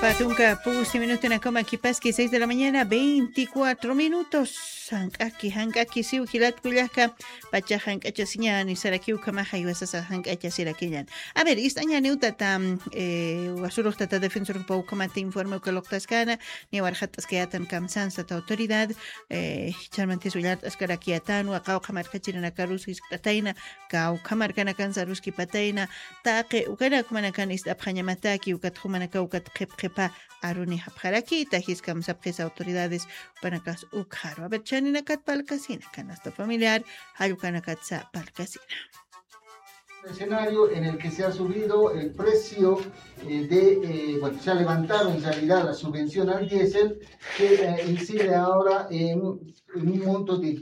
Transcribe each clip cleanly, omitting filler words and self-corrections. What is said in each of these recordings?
Patunca, pusi minuto na coma kipaski 6 de la mañana, 24 minutos. Hankaki siu kilat kullaka, pacha hankacha siñan y sarakiu kamaja y wasasa hankacha sirakiñan. A ver, istaña neuta tam wasuruk tata defensor pau kamate informe que loktascana, ni warjatas que atan kamsansa ta autoridad, charmantes ullat askarakiatan, wakau kamarkachirana karuski tataina, kau kamarkana kansaruski pataina, taque ukana kumanakan istapjañamataki ukatjumanaka ukatqepqepa aruni hapjaraki, tajiskam sapjes autoridades panakas ukharo. A ver, chaninakat palcasina, canasta familiar, ayukanakatsa palcasina. Escenario en el que se ha subido el precio se ha levantado en realidad la subvención al diésel, que incide ahora en un monto de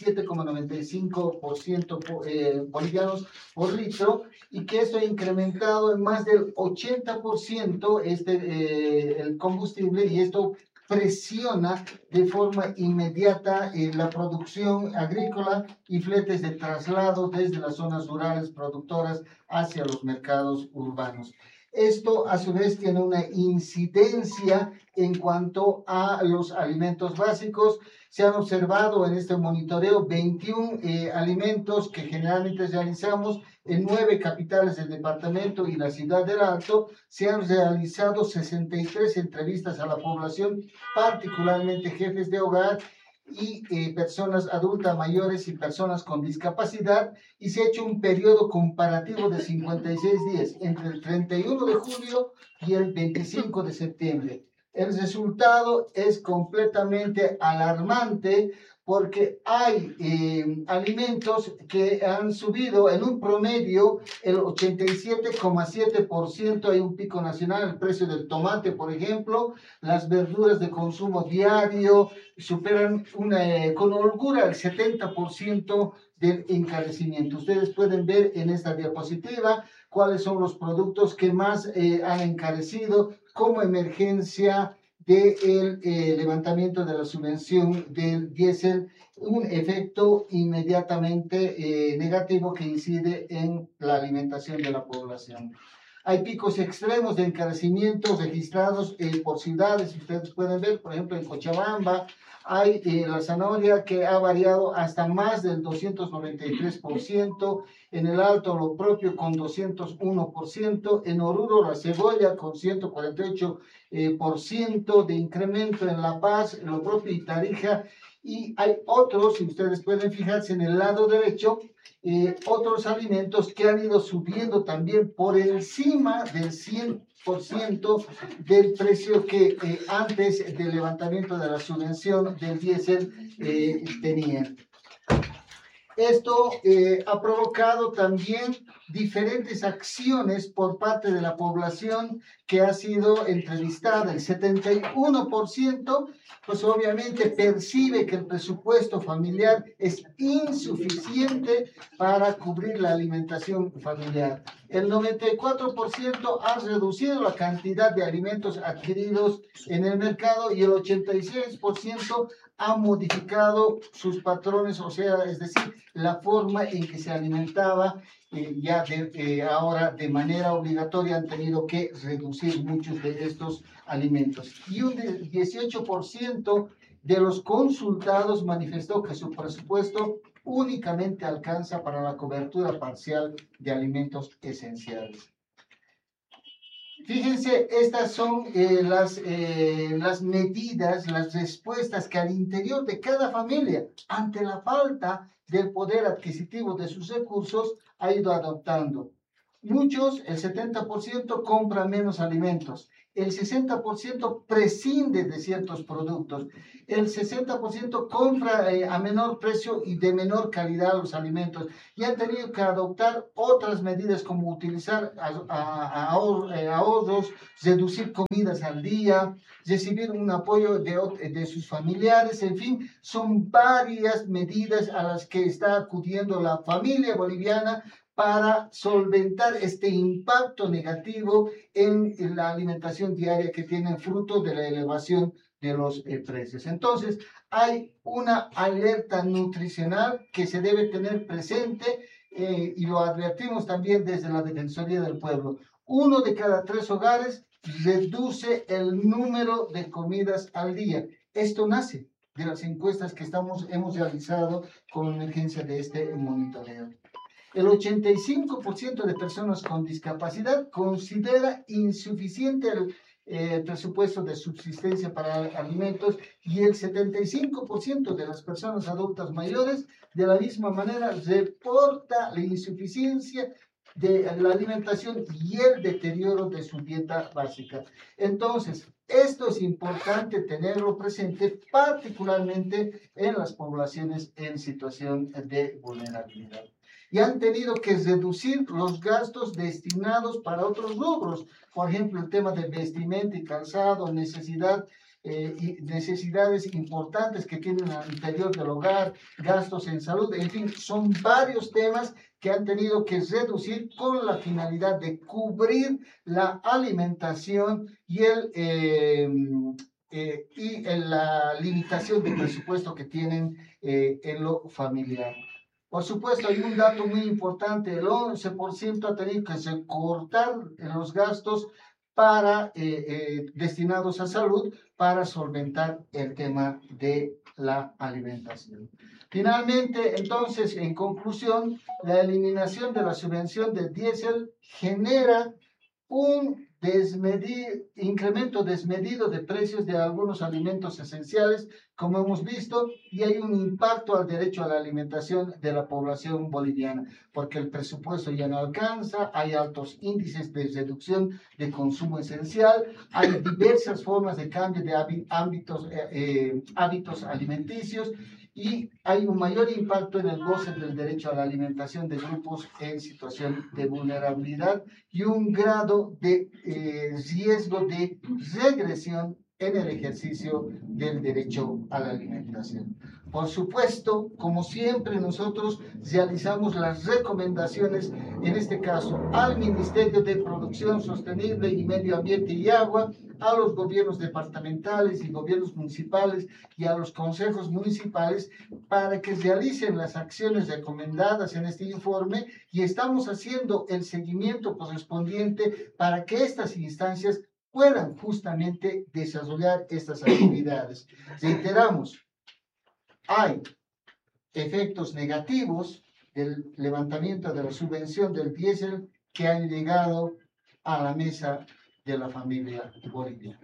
17,95% bolivianos por litro, y que esto ha incrementado en más del 80% el combustible, y esto presiona de forma inmediata la producción agrícola y fletes de traslado desde las zonas rurales productoras hacia los mercados urbanos. Esto a su vez tiene una incidencia en cuanto a los alimentos básicos. Se han observado en este monitoreo 21 alimentos que generalmente realizamos en 9 capitales del departamento y la ciudad del Alto. Se han realizado 63 entrevistas a la población, particularmente jefes de hogar y personas adultas mayores y personas con discapacidad, y se ha hecho un periodo comparativo de 56 días entre el 31 de julio y el 25 de septiembre. El resultado es completamente alarmante, porque hay alimentos que han subido en un promedio el 87,7%. Hay un pico nacional. El precio del tomate, por ejemplo, las verduras de consumo diario superan con holgura el 70% del encarecimiento. Ustedes pueden ver en esta diapositiva cuáles son los productos que más han encarecido como emergencia del levantamiento de la subvención del diésel, un efecto inmediatamente negativo que incide en la alimentación de la población. Hay picos extremos de encarecimiento registrados por ciudades. Ustedes pueden ver, por ejemplo, en Cochabamba hay la zanahoria que ha variado hasta más del 293%, en el Alto lo propio con 201%, en Oruro la cebolla con 148% de incremento, en La Paz lo propio y Tarija. Y hay otros, si ustedes pueden fijarse en el lado derecho, otros alimentos que han ido subiendo también por encima del 100% del precio que antes del levantamiento de la subvención del diésel tenían. Esto ha provocado también diferentes acciones por parte de la población que ha sido entrevistada. El 71%, pues obviamente percibe que el presupuesto familiar es insuficiente para cubrir la alimentación familiar. El 94% ha reducido la cantidad de alimentos adquiridos en el mercado, y el 86% ha modificado sus patrones, o sea, es decir, la forma en que se alimentaba. Ahora de manera obligatoria han tenido que reducir muchos de estos alimentos. Y un 18% de los consultados manifestó que su presupuesto únicamente alcanza para la cobertura parcial de alimentos esenciales. Fíjense, estas son las medidas, las respuestas que al interior de cada familia, ante la falta del poder adquisitivo de sus recursos, ha ido adoptando. Muchos, el 70%, compra menos alimentos. El 60% prescinde de ciertos productos. El 60% compra a menor precio y de menor calidad los alimentos. Y han tenido que adoptar otras medidas, como utilizar ahorros, reducir comidas al día, recibir un apoyo de sus familiares. En fin, son varias medidas a las que está acudiendo la familia boliviana para solventar este impacto negativo en la alimentación diaria que tienen fruto de la elevación de los precios. Entonces, hay una alerta nutricional que se debe tener presente, y lo advertimos también desde la Defensoría del Pueblo. 1 de cada 3 hogares reduce el número de comidas al día. Esto nace de las encuestas que hemos realizado con emergencia de este monitoreo. El 85% de personas con discapacidad considera insuficiente el presupuesto de subsistencia para alimentos, y el 75% de las personas adultas mayores de la misma manera reporta la insuficiencia de la alimentación y el deterioro de su dieta básica. Entonces, esto es importante tenerlo presente, particularmente en las poblaciones en situación de vulnerabilidad. Y han tenido que reducir los gastos destinados para otros rubros, por ejemplo, el tema de vestimenta y calzado, y necesidades importantes que tienen al interior del hogar, gastos en salud, en fin, son varios temas que han tenido que reducir con la finalidad de cubrir la alimentación y la limitación de presupuesto que tienen en lo familiar. Por supuesto, hay un dato muy importante: el 11% ha tenido que recortar los gastos destinados a salud para solventar el tema de la alimentación. Finalmente, entonces, en conclusión, la eliminación de la subvención del diésel genera un incremento desmedido de precios de algunos alimentos esenciales, como hemos visto, y hay un impacto al derecho a la alimentación de la población boliviana, porque el presupuesto ya no alcanza, hay altos índices de reducción de consumo esencial, hay diversas formas de cambio de hábitos alimenticios, y hay un mayor impacto en el goce del derecho a la alimentación de grupos en situación de vulnerabilidad y un grado de riesgo de regresión en el ejercicio del derecho a la alimentación. Por supuesto, como siempre, nosotros realizamos las recomendaciones, en este caso, al Ministerio de Producción Sostenible y Medio Ambiente y Agua, a los gobiernos departamentales y gobiernos municipales y a los consejos municipales, para que realicen las acciones recomendadas en este informe, y estamos haciendo el seguimiento correspondiente para que estas instancias puedan justamente desarrollar estas actividades. Reiteramos, hay efectos negativos del levantamiento de la subvención del diésel que han llegado a la mesa de la familia boliviana.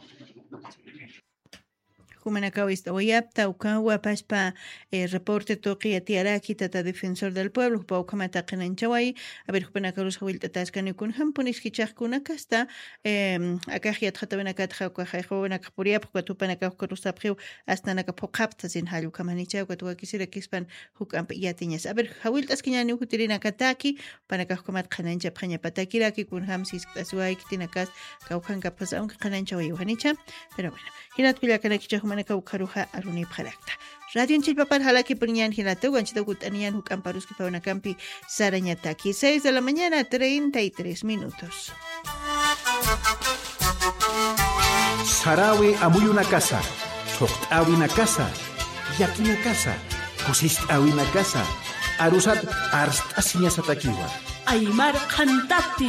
Humanakawista Wayapta, Ukawa, Paspa, reporte Toki, Atiaraki, Tata Defensor del Pueblo, Paukamata Kananchawai, a ver, Humanakaros Hawilta Taskanukun, Hampunis Kichakuna Akahiat Hatavenakatha, Kahajovenakapuria, Pukatupanakakurustaprio, Astanakapokaptas in Halu Kamanicha, Katuakisira Kispan, Hukam Yatinas. A ver, Hawiltas Kinyani Hutirina Kataki, Panakakumat Kanancha, Panya Patakiraki, Kunhamsis, Tasuai, Tinakas, Kaukanka Pasam, Kananchawai, Hanicha, pero bueno, Hirat Pilakanakicha. Manakaukaruja Aruni Parakta. Radio Chilpapar Halaki Punian Hilate, Wanchita Gutanian, Hucamparuski Paunacampi, Sarañataki, 6 de la mañana, 33 minutos. Sarawi amuy una casa, Sochtawi una casa, Yaki una casa, Kusishtawi una casa, Arusat Arstasiña Satakiwa. Aymar Cantati.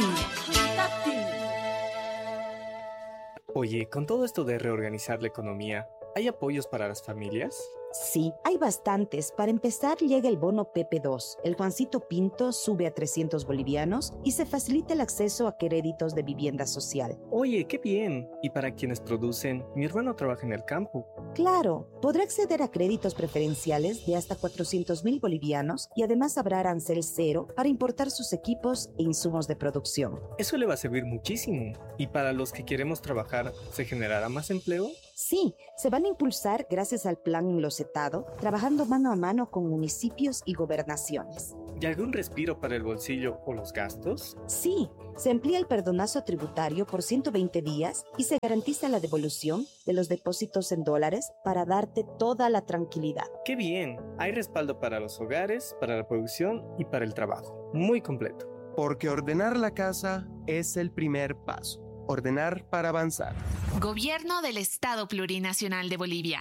Oye, con todo esto de reorganizar la economía, ¿hay apoyos para las familias? Sí, hay bastantes. Para empezar, llega el bono PP2. El Juancito Pinto sube a 300 bolivianos y se facilita el acceso a créditos de vivienda social. Oye, qué bien. Y para quienes producen, mi hermano trabaja en el campo. Claro, podrá acceder a créditos preferenciales de hasta 400,000 bolivianos y además habrá arancel cero para importar sus equipos e insumos de producción. Eso le va a servir muchísimo. ¿Y para los que queremos trabajar, se generará más empleo? Sí, se van a impulsar gracias al plan Locetado, trabajando mano a mano con municipios y gobernaciones. ¿Y algún respiro para el bolsillo o los gastos? Sí, se amplía el perdonazo tributario por 120 días y se garantiza la devolución de los depósitos en dólares para darte toda la tranquilidad. ¡Qué bien! Hay respaldo para los hogares, para la producción y para el trabajo. Muy completo. Porque ordenar la casa es el primer paso. Ordenar para avanzar. Gobierno del Estado Plurinacional de Bolivia.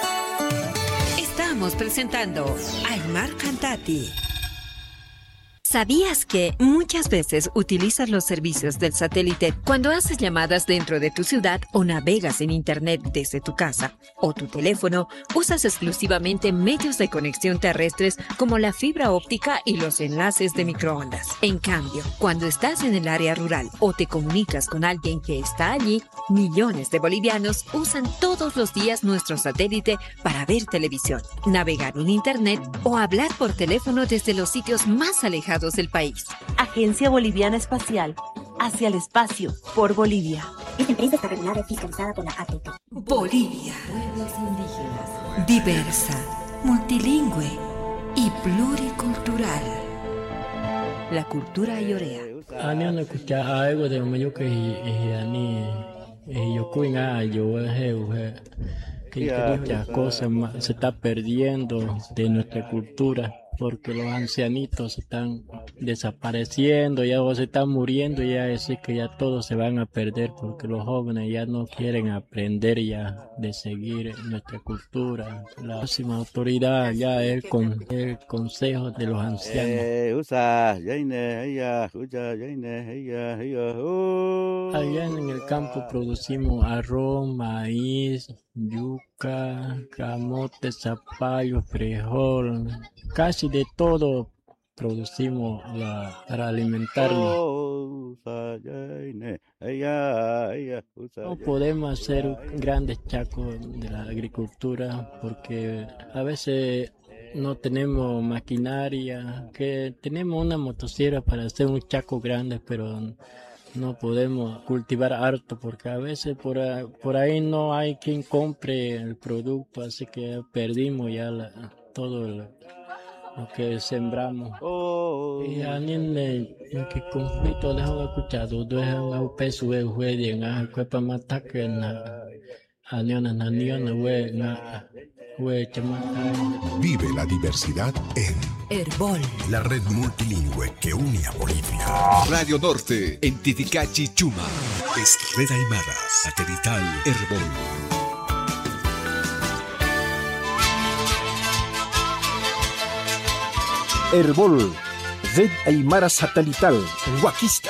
Estamos presentando Aymar Cantati. ¿Sabías que muchas veces utilizas los servicios del satélite cuando haces llamadas dentro de tu ciudad o navegas en Internet desde tu casa o tu teléfono? Usas exclusivamente medios de conexión terrestres como la fibra óptica y los enlaces de microondas. En cambio, cuando estás en el área rural o te comunicas con alguien que está allí, millones de bolivianos usan todos los días nuestro satélite para ver televisión, navegar en Internet o hablar por teléfono desde los sitios más alejados del país. Agencia Boliviana Espacial. Hacia el espacio, por Bolivia. Esta empresa está regulada y fiscalizada por la ATT. Bolivia. Pueblos indígenas. Diversa, multilingüe y pluricultural. La cultura ayorea. Ani escucha algo de Mayuca y ani yo cuina yo que muchas cosas se está perdiendo de nuestra cultura porque los ancianitos están desapareciendo, ya o se están muriendo, ya es que ya todos se van a perder porque los jóvenes ya no quieren aprender ya de seguir nuestra cultura. La próxima autoridad ya es el consejo de los ancianos. Allá en el campo producimos arroz, maíz, yuca, camote, zapallo, frijol, casi de todo producimos para alimentarnos. No podemos hacer grandes chacos de la agricultura porque a veces no tenemos maquinaria, que tenemos una motosierra para hacer un chaco grande, pero no podemos cultivar harto porque a veces por ahí no hay quien compre el producto, así que perdimos ya todo lo que sembramos. Y a niños que conflicto dejan escuchado, dejan un peso de juez a cuerpo matar que a niños Vive la diversidad en Herbol, la red multilingüe que une a Bolivia. Radio Norte, en Titicachi, Chuma. Es Red Aymara, satelital Herbol. Herbol, Red Aymara satelital, Huaquista.